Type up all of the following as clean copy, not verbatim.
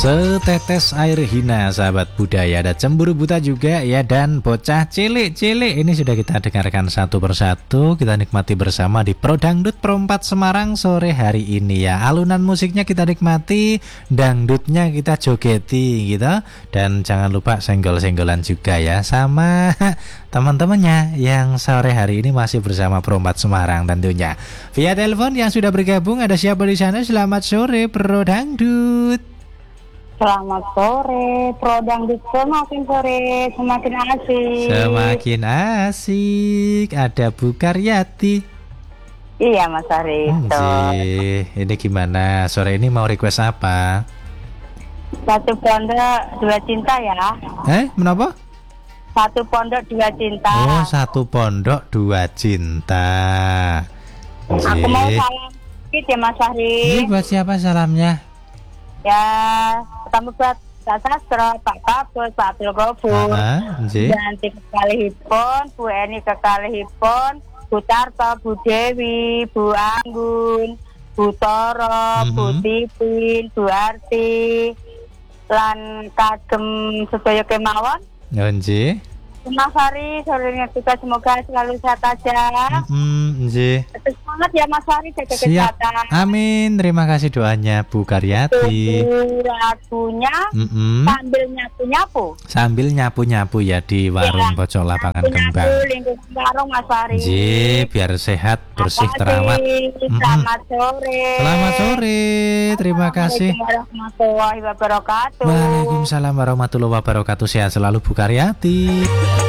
Setetes air hina, sahabat budaya. Ada cemburu buta juga ya, dan bocah cilik-cilik. Ini sudah kita dengarkan satu persatu. Kita nikmati bersama di Pro Dangdut Pro 4 Semarang sore hari ini ya. Alunan musiknya kita nikmati, dangdutnya kita jogeti gitu. Dan jangan lupa senggol-senggolan juga ya sama teman-temannya yang sore hari ini masih bersama Pro 4 Semarang tentunya. Via telepon yang sudah bergabung, ada siapa di sana? Selamat sore Pro Dangdut. Selamat sore, Pro Dangdut semakin sore, semakin asik. Semakin asik. Ada Bu Karyati. Iya Mas Arito. Ini gimana? Sore ini mau request apa? Satu pondok dua cinta ya. Kenapa? Satu pondok dua cinta. Oh, satu pondok dua cinta. Aku mau salam sedikit ya Mas Fahri. Ini buat siapa salamnya? Ya, pertama buat Pak Sastro, Pak Kabus, Pak Abdul Ghafur, Janti kekalihipun, Bu Eni kekalihipun, Bu Tarto, Bu Dewi, Bu Anggun, Bu Toro, Bu Tipin, Bu Arti, lan kagem sedaya kemawon. Nggih. Mas Fahri, sorenya juga semoga selalu sehat aja. Terus semangat ya Mas Fahri, jaga kesehatan. Amin, terima kasih doanya Bu Karyati. Lagunya sambil nyapu-nyapu. Sambil nyapu-nyapu ya di warung pojok lapangan kembang. Lingkungan warung Mas Fahri. Biar sehat, bersih, terawat. Selamat sore. Selamat sore, terima kasih. Assalamualaikum warahmatullahi wabarakatuh. Waalaikumsalam warahmatullahi wabarakatuh. Sehat selalu Bu Karyati.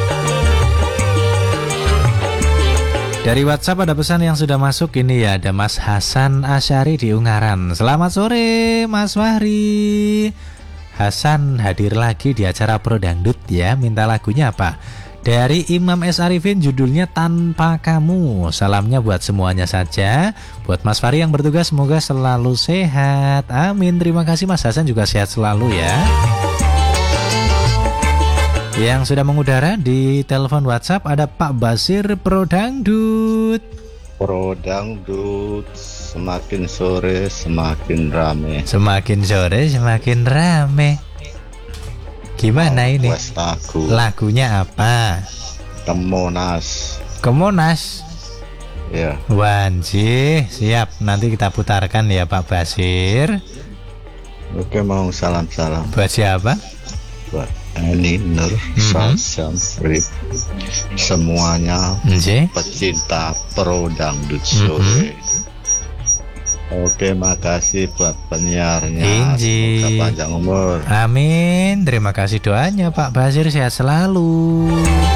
Dari WhatsApp ada pesan yang sudah masuk ini ya. Ada Mas Hasan Asyari di Ungaran. Selamat sore Mas Fahri. Hasan hadir lagi di acara Pro Dangdut ya. Minta lagunya apa? Dari Imam S. Arifin, judulnya Tanpa Kamu. Salamnya buat semuanya saja. Buat Mas Fahri yang bertugas, semoga selalu sehat. Amin. Terima kasih Mas Hasan, juga sehat selalu ya. Yang sudah mengudara di telepon WhatsApp ada Pak Basir Pro Dangdut. Pro Dangdut, semakin sore semakin rame. Semakin sore semakin rame. Gimana ini? Lagunya apa? Kemonas. Kemonas. Ya. Wanji, siap. Nanti kita putarkan ya Pak Basir. Oke, mau salam-salam. Buat siapa? Buat Eni Nur, Samsri, semuanya pecinta Pro Dangdut sore. Oke, makasih buat penyiarnya. Semoga panjang umur. Amin. Terima kasih doanya Pak Basir, sehat selalu.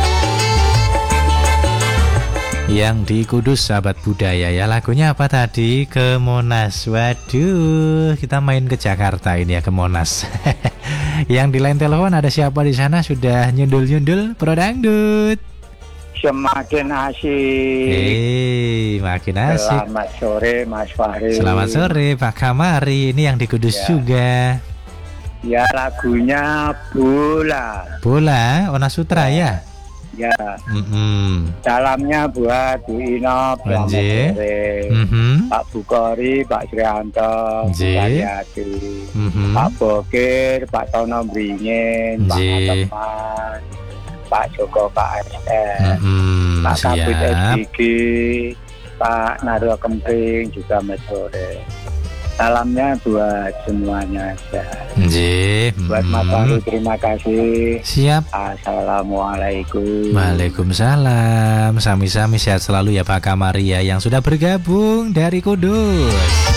Yang di Kudus, sahabat budaya ya. Lagunya apa tadi? Ke Monas. Waduh, kita main ke Jakarta ini ya, ke Monas. Yang di line telepon ada siapa di sana? Sudah nyundul-nyundul Pro Dangdut. Semakin asik. Makin asik. Selamat sore Mas Fahri. Selamat sore Pak Kamari. Ini yang di Kudus juga. Ya, lagunya Bola. Bola, Ona Sutra ya. Ya. Salamnya buat Bu Inop, selamat sore. Pak Bukori, Pak Srianto, Bu Karyati, Pak Bokir, Pak Tono Bringin, Pak Teman, Pak Joko, Pak SM, Pak Kabut SDG, Pak Narwa Kemping juga sore. Salamnya buat semuanya aja. Buat Mas Fahri, terima kasih. Siap. Assalamualaikum. Waalaikumsalam. Sami-sami, sehat selalu ya Pak Kamaria yang sudah bergabung dari Kudus.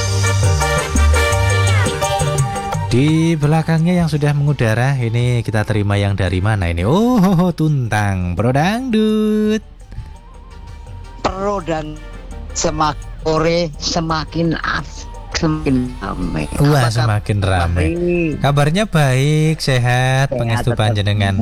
Di belakangnya yang sudah mengudara, ini kita terima yang dari mana ini? Oh, Tuntang Pro Dangdut. Pro dan semakin sore semakin asik. Semakin ramai. Wah, semakin ramai. Kabarnya baik, sehat, pangestu panjenengan.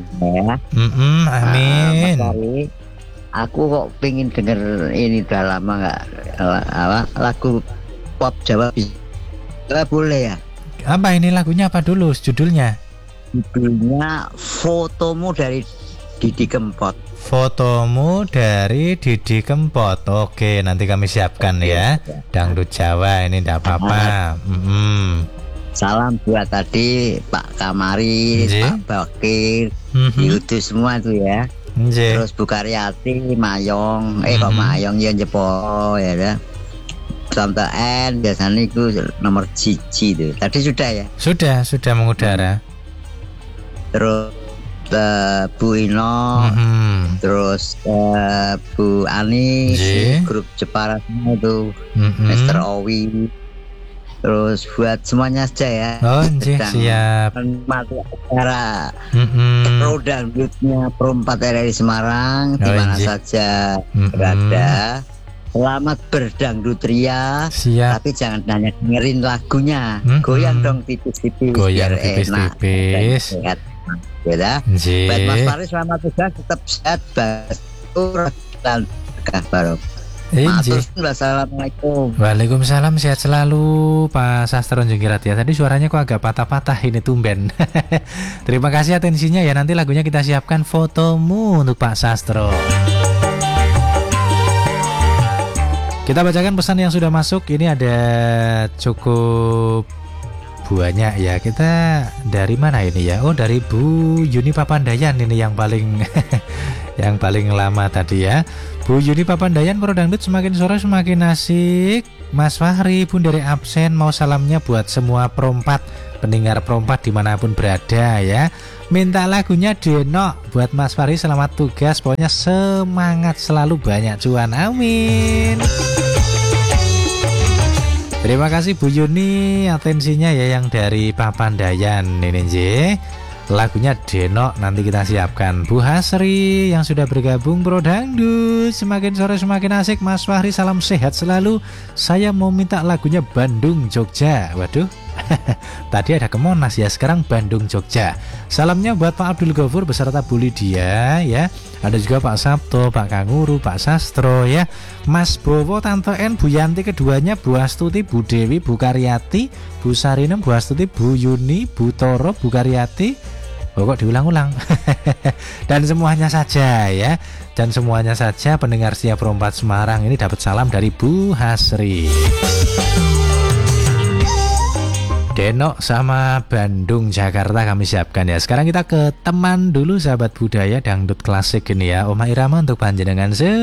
Amin. Aku kok pengen denger ini udah lama nggak lagu pop Jawa. Boleh ya? Apa ini lagunya, apa dulu judulnya? Judulnya Fotomu dari Didi Kempot. Fotomu dari Didi Kempot. Oke, nanti kami siapkan ya. Dangdut Jawa ini tidak apa-apa. Salam buat tadi Pak Kamari, Pak Bakir, itu semua tuh ya. Terus Bu Karyati, Mayong, kok Mayong ya Jepo ya. Sampai N biasanya itu nomor cici tuh. Tadi sudah ya? Sudah mengudara. Terus Bu Ino, terus Bu Ani, grup Jepara semua tuh, Mr. Owi. Terus buat semuanya saja ya. Oh, siap. Menikmati acara Dangdutnya Pro 4 RRI Semarang di mana saja berada. Selamat berdangdut ria. Siap. Tapi jangan hanya dengerin lagunya. Goyang dong tipis-tipis. Goyang tipis-tipis. Enak. Ya. Buat Mas Faris selamat tugas, tetap sehat, basur dan berkah. Wassalamualaikum. Waalaikumsalam, sehat selalu Pak Sastro Jengkirat ya. Tadi suaranya kok agak patah-patah ini tumben. Terima kasih atensinya ya. Nanti lagunya kita siapkan fotomu untuk Pak Sastro. Kita bacakan pesan yang sudah masuk. Ini ada cukup banyak ya. Kita dari mana ini ya? Oh, dari Bu Yuni Papandayan ini yang paling yang paling lama tadi ya. Bu Yuni Papandayan, Pro Dangdut semakin sore semakin asik. Mas Fahri pun dari absen, mau salamnya buat semua Pro 4, pendengar Pro 4 dimanapun berada ya. Minta lagunya Denok buat Mas Fahri, selamat tugas. Pokoknya semangat selalu, banyak cuan, amin. Terima kasih Bu Yuni, atensinya ya yang dari Papandayan ini J. Lagunya Denok nanti kita siapkan. Bu Hasri yang sudah bergabung Pro Dangdut, semakin sore semakin asik. Mas Fahri salam sehat selalu. Saya mau minta lagunya Bandung Jogja. Waduh, tadi ada ke Monas ya, sekarang Bandung Jogja. Salamnya buat Pak Abdul Ghafur beserta Bu Lydia ya. Ada juga Pak Sabto, Pak Kanguru, Pak Sastro ya. Mas Bowo, Tante N, Bu Yanti keduanya, Bu Astuti, Bu Dewi, Bu Karyati, Bu Sarinem, Bu Astuti, Bu Yuni, Bu Toro, Bu Karyati. Oh, kok diulang-ulang. Dan semuanya saja ya. Dan semuanya saja pendengar setia Pro 4 Semarang ini dapat salam dari Bu Hasri. Denok sama Bandung Jakarta kami siapkan ya. Sekarang kita ke teman dulu sahabat budaya dangdut klasik ini ya. Oma Irama untuk panjenengan